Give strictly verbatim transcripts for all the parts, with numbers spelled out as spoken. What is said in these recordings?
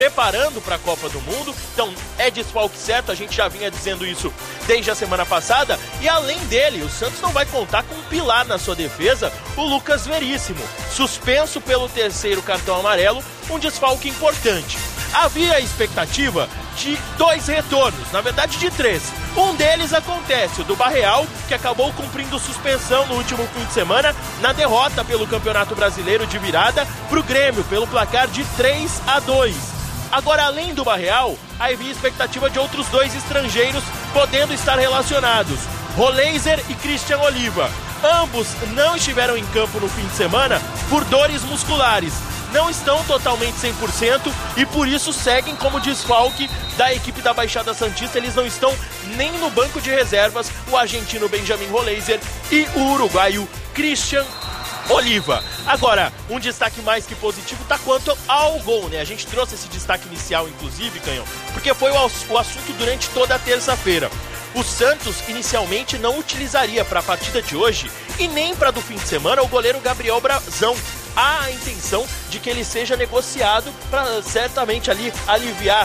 preparando para a Copa do Mundo, então é desfalque certo, a gente já vinha dizendo isso desde a semana passada, e além dele, o Santos não vai contar com um pilar na sua defesa, o Lucas Veríssimo, suspenso pelo terceiro cartão amarelo, um desfalque importante. Havia a expectativa de dois retornos, na verdade de três. Um deles acontece, o do Barreal, que acabou cumprindo suspensão no último fim de semana na derrota pelo Campeonato Brasileiro de virada para o Grêmio, pelo placar de três a dois. Agora, além do Barreal, havia expectativa de outros dois estrangeiros podendo estar relacionados, Roleiser e Christian Oliva. Ambos não estiveram em campo no fim de semana por dores musculares. Não estão totalmente cem por cento e por isso seguem como desfalque da equipe da Baixada Santista. Eles não estão nem no banco de reservas, o argentino Benjamin Roleiser e o uruguaio Christian Oliva. Agora, um destaque mais que positivo tá quanto ao gol, né? A gente trouxe esse destaque inicial, inclusive, Canhão, porque foi o, o assunto durante toda a terça-feira. O Santos inicialmente não utilizaria para a partida de hoje e nem para do fim de semana o goleiro Gabriel Brazão. Há a intenção de que ele seja negociado para certamente ali aliviar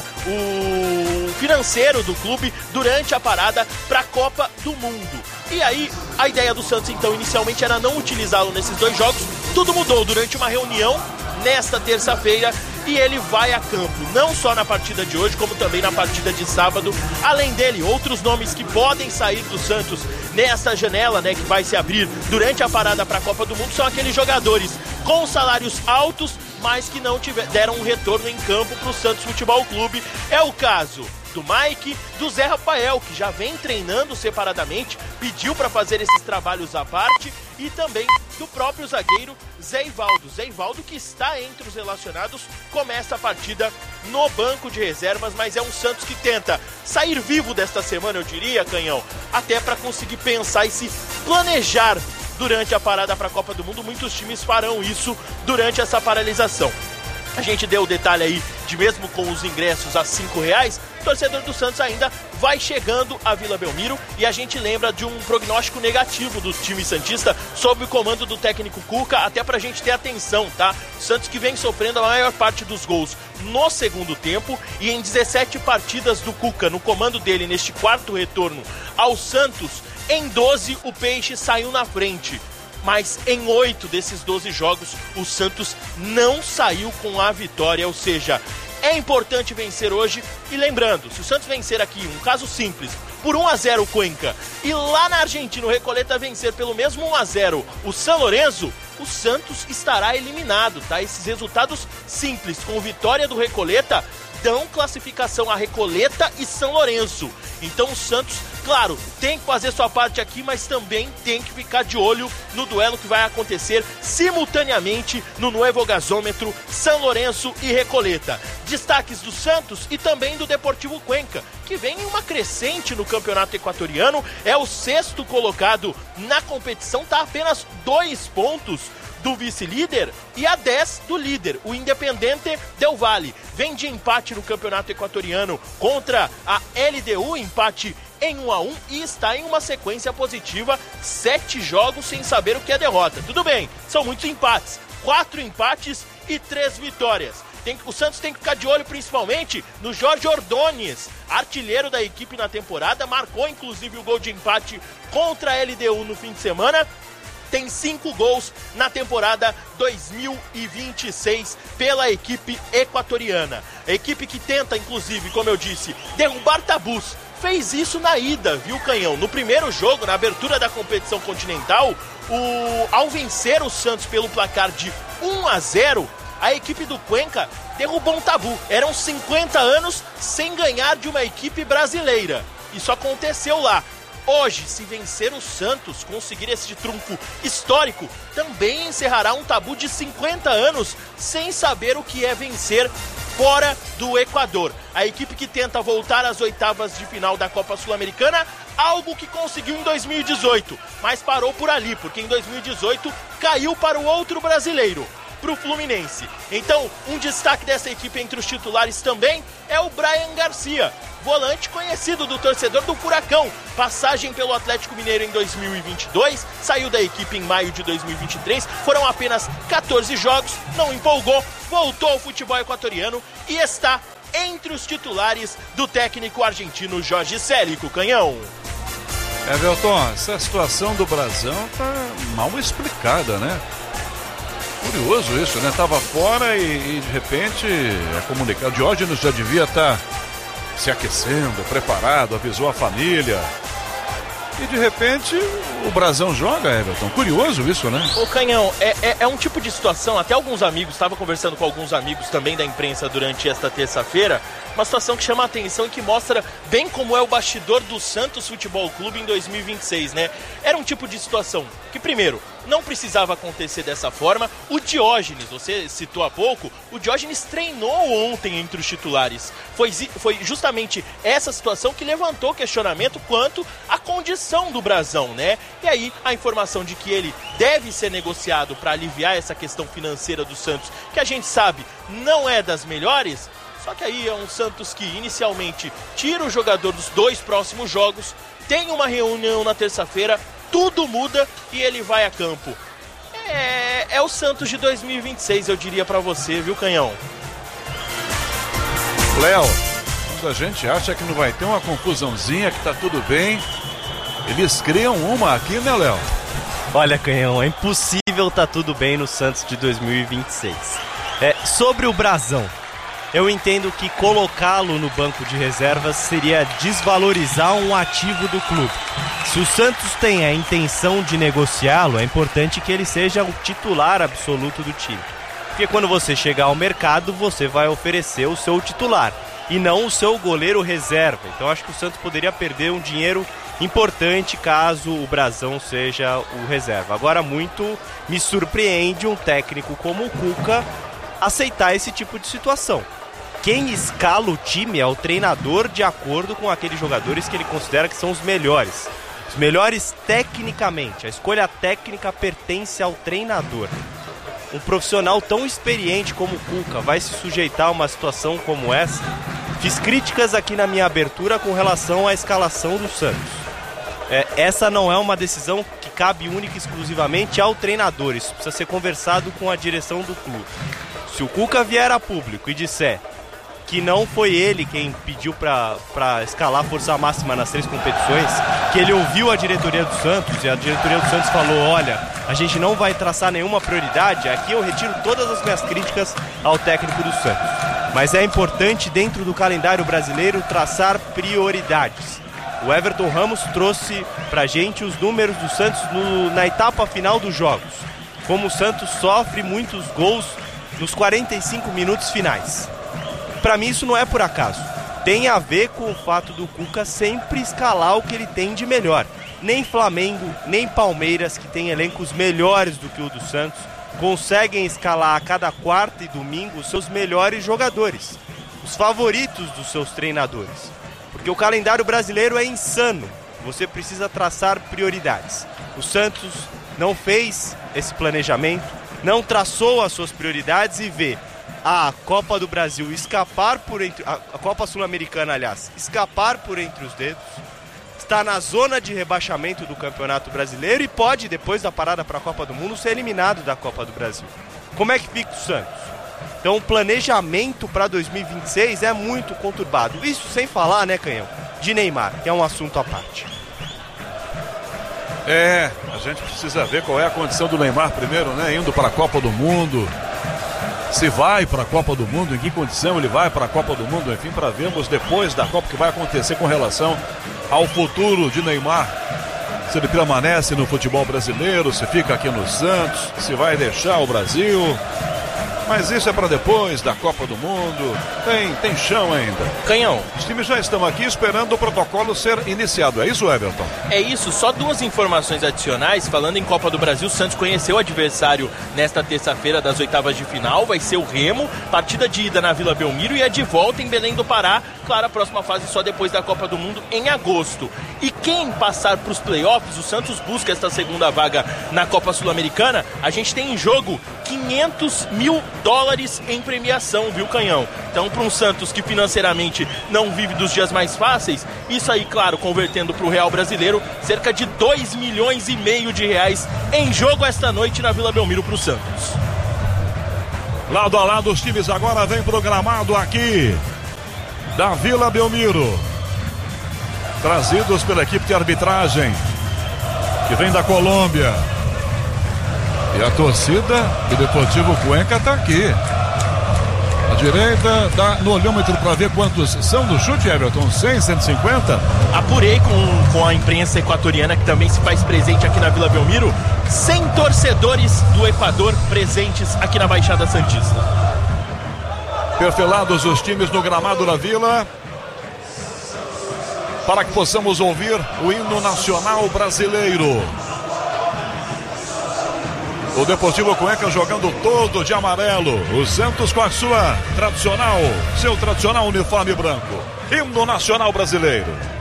o financeiro do clube durante a parada para a Copa do Mundo. E aí, a ideia do Santos, então, inicialmente era não utilizá-lo nesses dois jogos. Tudo mudou durante uma reunião nesta terça-feira e ele vai a campo, não só na partida de hoje, como também na partida de sábado. Além dele, outros nomes que podem sair do Santos nessa janela, né, que vai se abrir durante a parada para a Copa do Mundo, são aqueles jogadores com salários altos, mas que não tiver, deram um retorno em campo para o Santos Futebol Clube. É o caso do Mike, do Zé Rafael, que já vem treinando separadamente, pediu para fazer esses trabalhos à parte, e também do próprio zagueiro Zé Ivaldo. Zé Ivaldo, que está entre os relacionados, começa a partida no banco de reservas, mas é um Santos que tenta sair vivo desta semana, eu diria, Canhão, até para conseguir pensar e se planejar durante a parada para a Copa do Mundo. Muitos times farão isso durante essa paralisação. A gente deu o detalhe aí de mesmo com os ingressos a cinco reais, o torcedor do Santos ainda vai chegando à Vila Belmiro, e a gente lembra de um prognóstico negativo do time santista sob o comando do técnico Cuca, até pra gente ter atenção, tá? O Santos que vem sofrendo a maior parte dos gols no segundo tempo, e em dezessete partidas do Cuca, no comando dele neste quarto retorno ao Santos, em doze o Peixe saiu na frente. Mas em oito desses doze jogos, o Santos não saiu com a vitória, ou seja, é importante vencer hoje. E lembrando, se o Santos vencer aqui, um caso simples, por um a zero o Cuenca, e lá na Argentina o Recoleta vencer pelo mesmo um a zero o San Lorenzo, o Santos estará eliminado, tá? Esses resultados simples, com vitória do Recoleta, dão classificação a Recoleta e São Lourenço. Então o Santos, claro, tem que fazer sua parte aqui, mas também tem que ficar de olho no duelo que vai acontecer simultaneamente no Nuevo Gasômetro, São Lourenço e Recoleta. Destaques do Santos e também do Deportivo Cuenca, que vem em uma crescente no campeonato equatoriano, é o sexto colocado na competição, está apenas dois pontos do vice-líder e a dez do líder, o Independiente Del Valle. Vem de empate no campeonato equatoriano contra a L D U, empate em um a um, e está em uma sequência positiva, sete jogos sem saber o que é derrota. Tudo bem, são muitos empates, quatro empates e três vitórias. Tem, o Santos tem que ficar de olho principalmente no Jorge Ordóñez, artilheiro da equipe na temporada, marcou inclusive o gol de empate contra a L D U no fim de semana. Tem cinco gols na temporada dois mil e vinte e seis pela equipe equatoriana. A equipe que tenta, inclusive, como eu disse, derrubar tabus. Fez isso na ida, viu, Canhão? No primeiro jogo, na abertura da competição continental, o... ao vencer o Santos pelo placar de um a zero, a equipe do Cuenca derrubou um tabu. Eram cinquenta anos sem ganhar de uma equipe brasileira. Isso aconteceu lá. Hoje, se vencer o Santos, conseguir esse trunfo histórico, também encerrará um tabu de cinquenta anos sem saber o que é vencer fora do Equador. A equipe que tenta voltar às oitavas de final da Copa Sul-Americana, algo que conseguiu em dois mil e dezoito, mas parou por ali, porque em dois mil e dezoito caiu para o outro brasileiro. para o Fluminense. Então, um destaque dessa equipe entre os titulares também é o Bryan Garcia, volante conhecido do torcedor do Furacão. Passagem pelo Atlético Mineiro em dois mil e vinte e dois, saiu da equipe em maio de dois mil e vinte e três, foram apenas quatorze jogos, não empolgou, voltou ao futebol equatoriano e está entre os titulares do técnico argentino Jorge Célico. Canhão. Everton, essa situação do Brasão tá mal explicada, né? Curioso isso, né? Tava fora e, e de repente é comunicado. Diógenes já devia estar se aquecendo, preparado, avisou a família. E de repente o Brasão joga, Everton. Curioso isso, né? Ô Canhão, é, é, é um tipo de situação, até alguns amigos, estava conversando com alguns amigos também da imprensa durante esta terça-feira, uma situação que chama a atenção e que mostra bem como é o bastidor do Santos Futebol Clube em dois mil e vinte e seis, né? Era um tipo de situação que, primeiro, não precisava acontecer dessa forma. O Diógenes, você citou há pouco, o Diógenes treinou ontem entre os titulares. Foi, foi justamente essa situação que levantou questionamento quanto à condição do Brasão, né? E aí a informação de que ele deve ser negociado para aliviar essa questão financeira do Santos, que a gente sabe não é das melhores. Só que aí é um Santos que inicialmente tira o jogador dos dois próximos jogos, tem uma reunião na terça-feira, tudo muda e ele vai a campo. É, é o Santos de dois mil e vinte e seis, eu diria pra você, viu, Canhão? Léo, quando a gente acha que não vai ter uma confusãozinha, que tá tudo bem, eles criam uma aqui, né, Léo? Olha, Canhão, é impossível tá tudo bem no Santos de dois mil e vinte e seis. É, sobre o Brasão, eu entendo que colocá-lo no banco de reservas seria desvalorizar um ativo do clube. Se o Santos tem a intenção de negociá-lo, é importante que ele seja o titular absoluto do time. Porque quando você chegar ao mercado, você vai oferecer o seu titular e não o seu goleiro reserva. Então acho que o Santos poderia perder um dinheiro importante caso o Brasão seja o reserva. Agora, muito me surpreende um técnico como o Cuca aceitar esse tipo de situação. Quem escala o time é o treinador de acordo com aqueles jogadores que ele considera que são os melhores. Os melhores tecnicamente. A escolha técnica pertence ao treinador. Um profissional tão experiente como o Cuca vai se sujeitar a uma situação como essa? Fiz críticas aqui na minha abertura com relação à escalação do Santos. É, essa não é uma decisão que cabe única e exclusivamente ao treinador. Isso precisa ser conversado com a direção do clube. Se o Cuca vier a público e disser que não foi ele quem pediu para escalar força máxima nas três competições, que ele ouviu a diretoria do Santos e a diretoria do Santos falou, olha, a gente não vai traçar nenhuma prioridade, aqui eu retiro todas as minhas críticas ao técnico do Santos. Mas é importante, dentro do calendário brasileiro, traçar prioridades. O Everton Ramos trouxe pra gente os números do Santos no, na etapa final dos jogos. Como o Santos sofre muitos gols nos quarenta e cinco minutos finais. Para mim isso não é por acaso. Tem a ver com o fato do Cuca sempre escalar o que ele tem de melhor. Nem Flamengo, nem Palmeiras, que tem elencos melhores do que o do Santos, conseguem escalar a cada quarta e domingo os seus melhores jogadores, os favoritos dos seus treinadores. Porque o calendário brasileiro é insano. Você precisa traçar prioridades. O Santos não fez esse planejamento, não traçou as suas prioridades e vê a Copa do Brasil escapar por entre... A Copa Sul-Americana, aliás, escapar por entre os dedos. Está na zona de rebaixamento do Campeonato Brasileiro e pode, depois da parada para a Copa do Mundo, ser eliminado da Copa do Brasil. Como é que fica o Santos? Então o planejamento para dois mil e vinte e seis é muito conturbado. Isso sem falar, né, Canhão, de Neymar, que é um assunto à parte. É, a gente precisa ver qual é a condição do Neymar primeiro, né? Indo para a Copa do Mundo. Se vai para a Copa do Mundo, em que condição ele vai para a Copa do Mundo, enfim, para vermos depois da Copa o que vai acontecer com relação ao futuro de Neymar. Se ele permanece no futebol brasileiro, se fica aqui no Santos, se vai deixar o Brasil. Mas isso é para depois da Copa do Mundo. Tem, tem chão ainda. Canhão. Os times já estão aqui esperando o protocolo ser iniciado. É isso, Everton? É isso. Só duas informações adicionais. Falando em Copa do Brasil, o Santos conheceu o adversário nesta terça-feira das oitavas de final. Vai ser o Remo. Partida de ida na Vila Belmiro e a de volta em Belém do Pará. Claro, a próxima fase só depois da Copa do Mundo em agosto. E quem passar para os playoffs, o Santos busca esta segunda vaga na Copa Sul-Americana. A gente tem em jogo quinhentos mil dólares em premiação, viu, Canhão? Então, para um Santos que financeiramente não vive dos dias mais fáceis, isso aí, claro, convertendo para o real brasileiro, cerca de dois milhões e meio de reais em jogo esta noite na Vila Belmiro para o Santos. Lado a lado, os times agora vem programado aqui da Vila Belmiro, trazidos pela equipe de arbitragem que vem da Colômbia. E a torcida do Deportivo Cuenca está aqui. A direita dá no olhômetro para ver quantos são do chute, Everton. cem, cento e cinquenta? Apurei com, com a imprensa equatoriana que também se faz presente aqui na Vila Belmiro. cem torcedores do Equador presentes aqui na Baixada Santista. Perfelados os times no gramado da Vila, para que possamos ouvir o hino nacional brasileiro. O Deportivo Cuenca jogando todo de amarelo. O Santos com a sua tradicional, seu tradicional uniforme branco. Hino nacional brasileiro.